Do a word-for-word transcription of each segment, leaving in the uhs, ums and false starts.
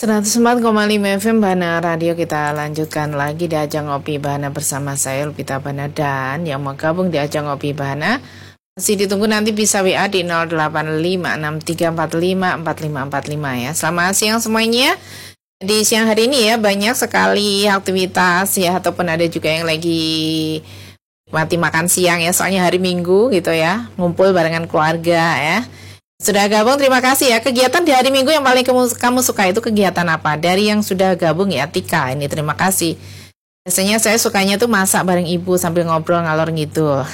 seratus empat koma lima F M Bahana Radio. Kita lanjutkan lagi di ajang ngopi Bahana bersama saya Lupita Bahana, dan yang mau gabung di ajang ngopi Bahana masih ditunggu, nanti bisa W A di nol delapan lima enam tiga empat lima empat lima empat lima ya. Selamat siang semuanya. Di siang hari ini ya banyak sekali aktivitas ya, ataupun ada juga yang lagi mati makan siang ya, soalnya hari Minggu gitu ya, ngumpul barengan keluarga ya. Sudah gabung, terima kasih ya. Kegiatan di hari Minggu yang paling kamu, kamu suka itu kegiatan apa? Dari yang sudah gabung ya, Tika ini terima kasih. Biasanya saya sukanya tuh masak bareng ibu sambil ngobrol ngalor gitu.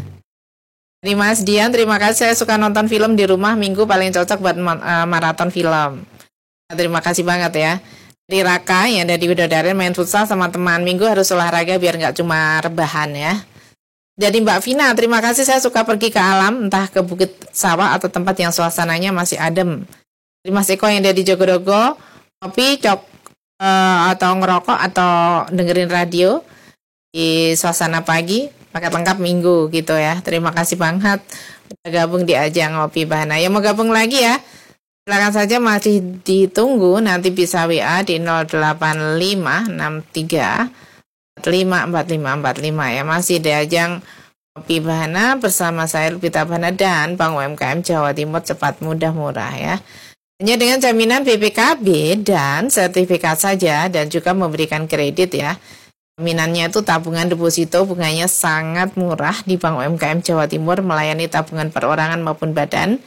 Dari Mas Dian, terima kasih. Saya suka nonton film di rumah, Minggu paling cocok buat uh, maraton film. Nah, terima kasih banget ya. Dari Raka yang ada di Widodaren, main futsal sama teman. Minggu harus olahraga biar nggak cuma rebahan ya. Jadi Mbak Vina, terima kasih. Saya suka pergi ke alam, entah ke bukit sawah atau tempat yang suasananya masih adem. Dari Mas Eko yang ada di Jogodogo, kopi, cok, uh, atau ngerokok, atau dengerin radio di suasana pagi, paket lengkap Minggu gitu ya. Terima kasih banget udah gabung di ajang ngopi Bahana. Yang mau gabung lagi ya, silakan saja, masih ditunggu. Nanti bisa W A di nol delapan lima enam tiga empat lima empat lima empat lima ya. Masih di ajang ngopi Bahana bersama saya Lupita Bahana dan Bank U M K M Jawa Timur, cepat mudah murah ya. Hanya dengan jaminan B P K B dan sertifikat saja, dan juga memberikan kredit ya. Jaminannya itu tabungan deposito, bunganya sangat murah di Bank U M K M Jawa Timur, melayani tabungan perorangan maupun badan.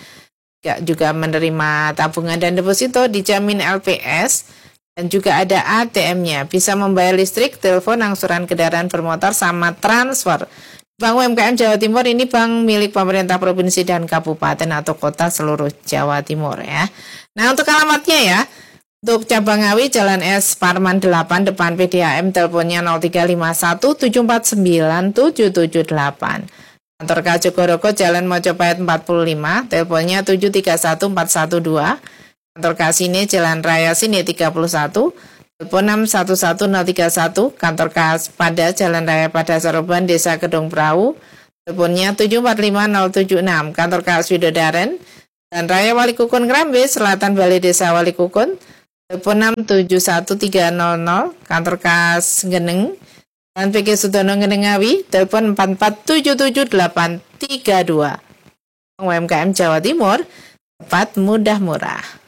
Juga menerima tabungan dan deposito, dijamin L P S. Dan juga ada A T M-nya, bisa membayar listrik, telepon, angsuran kendaraan bermotor, sama transfer. Bank U M K M Jawa Timur ini bank milik pemerintah provinsi dan kabupaten atau kota seluruh Jawa Timur ya. Nah, untuk alamatnya ya, untuk cabang Ngawi, Jalan S Parman delapan, depan P D A M, teleponnya nol tiga lima satu tujuh empat sembilan tujuh tujuh delapan. Kantor K Jogodogo, Jalan Mojopahit empat puluh lima, teleponnya tujuh tiga satu empat satu dua. Kantor Kasine, Jalan Raya Sini tiga puluh satu, telepon enam satu satu nol tiga satu. Kantor Kas Pada, Jalan Raya Pada Saroban, Desa Kedung Perahu, teleponnya tujuh empat lima nol tujuh enam. Kantor Kas Widodaren, Jalan Raya Walikukun Ngrambe, Selatan Balai Desa Walikukun, telepon enam tujuh satu tiga nol nol. Kantor Kas Geneng, Jalan P G Sudono Geneng Ngawi, telepon empat empat tujuh tujuh delapan tiga dua. U M K M Jawa Timur, cepat mudah murah.